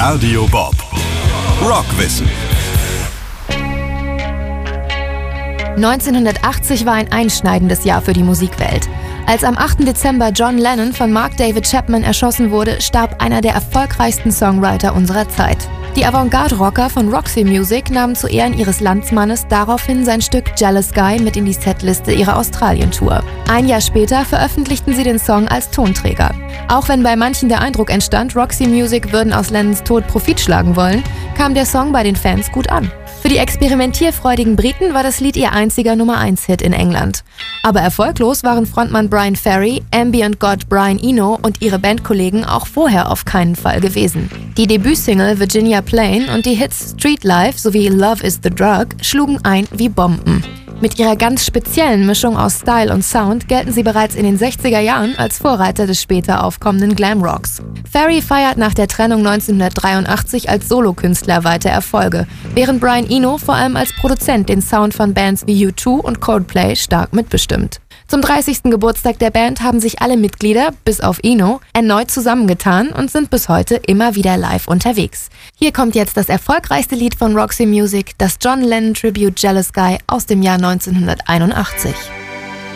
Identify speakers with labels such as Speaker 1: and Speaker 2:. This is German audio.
Speaker 1: Radio Bob. Rockwissen.
Speaker 2: 1980 war ein einschneidendes Jahr für die Musikwelt. Als am 8. Dezember John Lennon von Mark David Chapman erschossen wurde, starb einer der erfolgreichsten Songwriter unserer Zeit. Die Avantgarde-Rocker von Roxy Music nahmen zu Ehren ihres Landsmannes daraufhin sein Stück Jealous Guy mit in die Setliste ihrer Australien-Tour. Ein Jahr später veröffentlichten sie den Song als Tonträger. Auch wenn bei manchen der Eindruck entstand, Roxy Music würden aus Lennons Tod Profit schlagen wollen, kam der Song bei den Fans gut an. Für die experimentierfreudigen Briten war das Lied ihr einziger Nummer-1-Hit in England. Aber erfolglos waren Frontmann Bryan Ferry, Ambient-Gott Brian Eno und ihre Bandkollegen auch vorher auf keinen Fall gewesen. Die Debütsingle Virginia Plain und die Hits Street Life sowie Love is the Drug schlugen ein wie Bomben. Mit ihrer ganz speziellen Mischung aus Style und Sound gelten sie bereits in den 60er Jahren als Vorreiter des später aufkommenden Glamrocks. Ferry feiert nach der Trennung 1983 als Solokünstler weiter Erfolge, während Brian Eno vor allem als Produzent den Sound von Bands wie U2 und Coldplay stark mitbestimmt. Zum 30. Geburtstag der Band haben sich alle Mitglieder, bis auf Eno, erneut zusammengetan und sind bis heute immer wieder live unterwegs. Hier kommt jetzt das erfolgreichste Lied von Roxy Music, das John Lennon Tribute Jealous Guy aus dem Jahr 1981.